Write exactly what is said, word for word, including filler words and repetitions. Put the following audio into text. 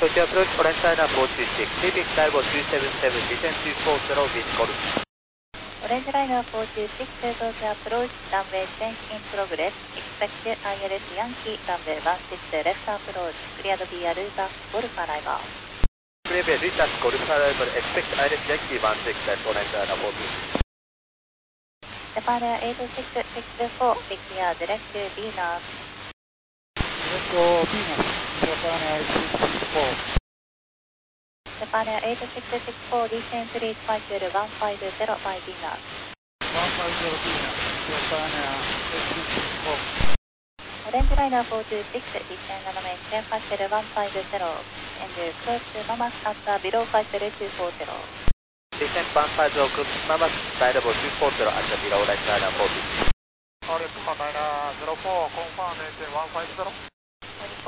Tokyo approach, Orange Liner four two six, leaving Taibo two seven seven, descent two four zero, wind golf. Orange Liner four two six, Tokyo approach, runway change in progress, expect I L S Yankee, runway one six left approach, cleared via Ruta, Golf arrival. Cleared via Ruta, Golf arrival, expect I L S Yankee one six left, Orange Liner four two six. Japan eight six six four, declare direct to Venus. Direct to Venus, Japan eight six six four. Japan eight six six four, descent please five zero one five zero by Venus. one five zero Venus, Japan eight six six four. Orange Liner four two six, descent and maintain five zero one five zero, and close to Mamas at below five zero two four zero. Descent one five zero, close to Mamas, Taibo two four zero at the below Orange Liner four two six. Orange Liner zero four, confirm maintain one five zero.